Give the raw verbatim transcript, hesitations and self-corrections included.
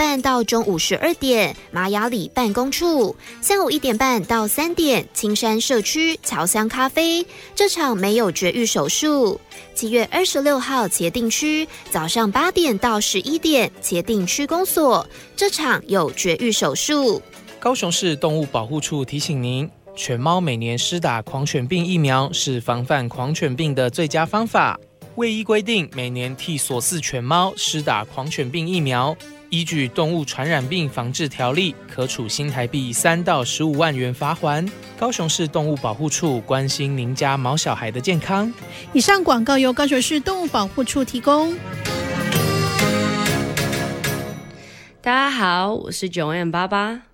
半到中午十二点玛雅里办公处，下午一点半到三点青山社区侨香咖啡，这场没有绝育手术。七月二十六号茄萣区早上八点到十一点茄萣区公所，这场有绝育手术。 高雄市动物保护处提醒您，犬猫每年施打狂犬病疫苗是防范狂犬病的最佳方法。卫医规定，每年替所饲犬猫施打狂犬病疫苗，依据《动物传染病防治条例》，可处新台币三到十五万元罚锾。高雄市动物保护处关心您家毛小孩的健康。 以上广告由高雄市动物保护处提供。 大家好，我是九 M 爸爸。